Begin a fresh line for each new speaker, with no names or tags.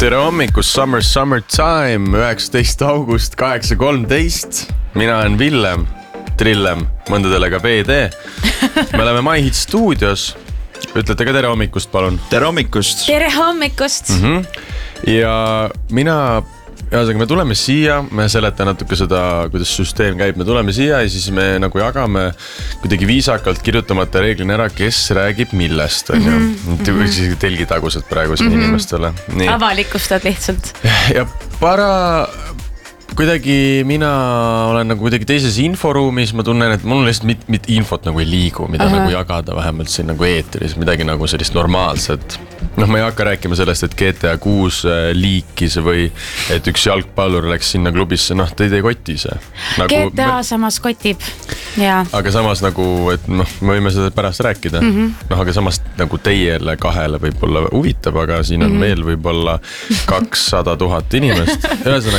Tere hommikust, summertime, 19 august, 8.13. Mina olen Villem, Trillem, mõndadele ka BD. Me oleme MyHit stuudios. Ütlete ka tere hommikust, palun.
Tere hommikust.
Tere hommikust.
Ja mina, me tuleme siia, me seletan natuke seda, kuidas süsteem käib. Me tuleme siia ja siis me nagu jagame kuidagi viisakalt kirjutamata reeglina ära, kes räägib millest. Võiks isegi telgitagused praegu siin inimestele. Nii.
Avalikustad lihtsalt.
Ja kuidagi mina olen nagu kuidagi teises inforuumis, ma tunnen, et mul lihtsalt infot nagu ei liigu, mida nagu jagada vähemalt siin nagu eetris, midagi nagu sellist normaalset. Ma ei hakka rääkima sellest, et GTA 6 liikis või et üks jalgpallur läks sinna klubisse, teid ei koti see.
Nagu, GTA samas kotib, jaa.
Aga samas nagu, et me võime seda pärast rääkida. Aga samas nagu teiele kahele võib olla huvitav, aga siin on meil võib olla 200 000 inimest. Ühesõnaga,